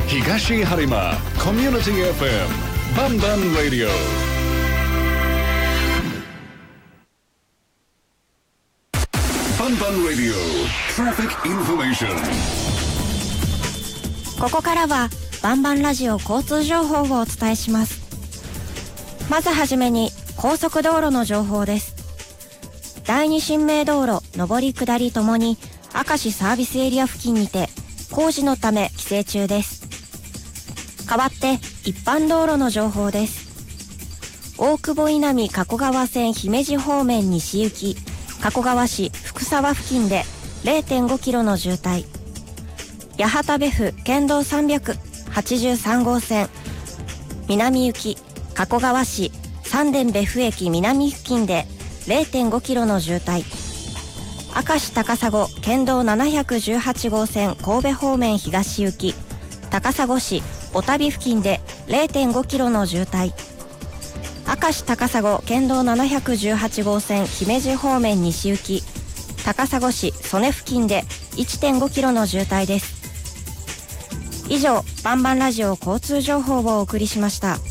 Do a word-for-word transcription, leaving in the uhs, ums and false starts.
東播磨コミュニティ エフエム バンバンラディオ。バンバンラディオトラフィックインフォメーション。 ここからはバンバンラジオ交通情報をお伝えします。まずはじめに高速道路の情報です。第二新名道路上り下りともに明石サービスエリア付近にて工事のため規制中です。代わって一般道路の情報です。大久保稲美加古川線姫路方面西行き加古川市福沢付近で れいてんごキロの渋滞。八幡部府県道さんびゃくはちじゅうさん号線南行き加古川市三田部府駅南付近で れいてんごキロの渋滞。明石高砂県道ななひゃくじゅうはち号線神戸方面東行き高砂市小旅付近で れいてんごキロの渋滞。明石高砂県道ななひゃくじゅうはち号線姫路方面西行き高砂市曽根付近で いってんごキロの渋滞です。以上、バンバンラジオ交通情報をお送りしました。